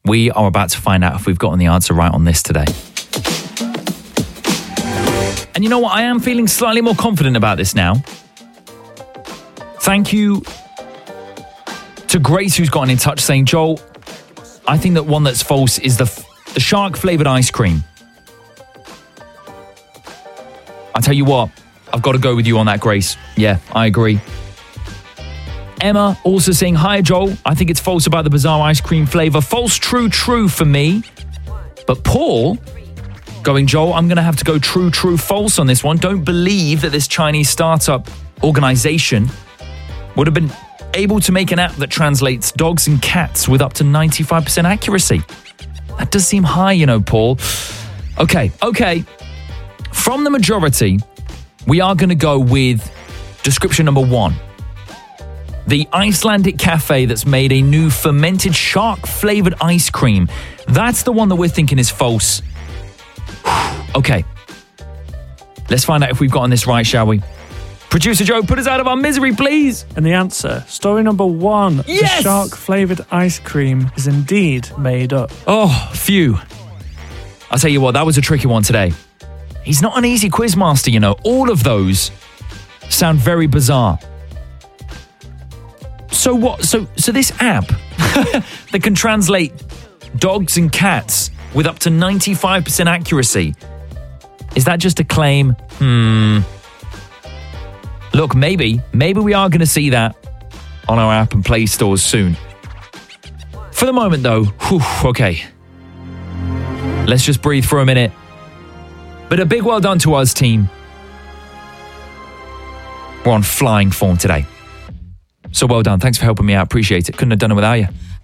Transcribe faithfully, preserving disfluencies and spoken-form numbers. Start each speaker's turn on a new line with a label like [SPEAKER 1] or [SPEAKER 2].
[SPEAKER 1] We are about to find out if we've gotten the answer right on this today. And you know what? I am feeling slightly more confident about this now. Thank you to Grace, who's gotten in touch saying, Joel, I think that one that's false is the, the shark-flavoured ice cream. I tell you what, I've got to go with you on that, Grace. Yeah, I agree. Emma also saying, hi, Joel. I think it's false about the bizarre ice cream flavour. False, true, true for me. But Paul going, Joel, I'm going to have to go true, true, false on this one. Don't believe that this Chinese startup organisation would have been able to make an app that translates dogs and cats with up to ninety-five percent accuracy. That does seem high, you know, Paul. Okay, okay. From the majority, we are going to go with description number one. The Icelandic cafe that's made a new fermented shark-flavoured ice cream. That's the one that we're thinking is false. Okay. Let's find out if we've gotten this right, shall we? Producer Joe, put us out of our misery, please.
[SPEAKER 2] And the answer, story number one.
[SPEAKER 1] Yes!
[SPEAKER 2] The shark-flavoured ice cream is indeed made up.
[SPEAKER 1] Oh, phew. I'll tell you what, that was a tricky one today. He's not an easy quizmaster, you know. All of those sound very bizarre. So what? So so this app that can translate dogs and cats with up to ninety-five percent accuracy, is that just a claim? Hmm. Look, maybe, maybe we are going to see that on our app and Play stores soon. For the moment, though, whew, okay. Let's just breathe for a minute. But a big well done to us, team. We're on flying form today. So well done. Thanks for helping me out. Appreciate it. Couldn't have done it without you.